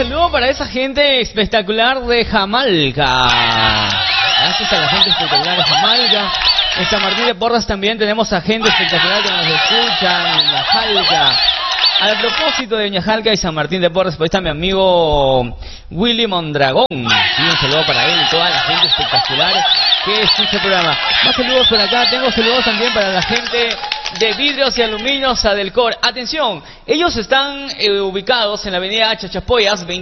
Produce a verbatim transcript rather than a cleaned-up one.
saludo para esa gente espectacular de Jamalca. Gracias a la gente espectacular de Jamalca. En San Martín de Porras también tenemos a gente espectacular que nos escuchan en Ñajalca. A propósito de Ñajalca y San Martín de Porras, pues está mi amigo Willy Mondragón. Sí, un saludo para él y toda la gente espectacular que escucha el programa. Más saludos por acá. Tengo saludos también para la gente de Vidrios y Aluminios Adelcor. Atención, ellos están eh, ubicados en la avenida Chachapoyas